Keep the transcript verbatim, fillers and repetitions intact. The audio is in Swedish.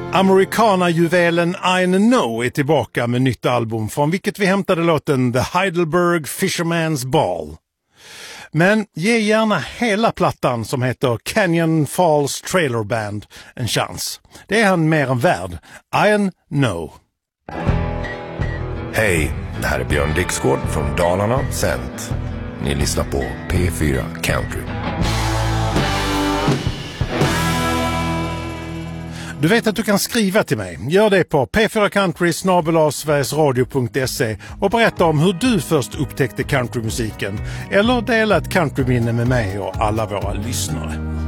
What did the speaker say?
Americana-juvelen I Know är tillbaka med nytt album från vilket vi hämtade låten The Heidelberg Fisherman's Ball. Men ge gärna hela plattan som heter Canyon Falls Trailer Band en chans. Det är han mer än värd. I Know. Hej, det här är Björn Dixgård från Dalarna Cent. Ni lyssnar på P fyra Country. Du vet att du kan skriva till mig. Gör det på p fyra country snabel-a sverigesradio punkt se och berätta om hur du först upptäckte countrymusiken eller dela ett countryminne med mig och alla våra lyssnare.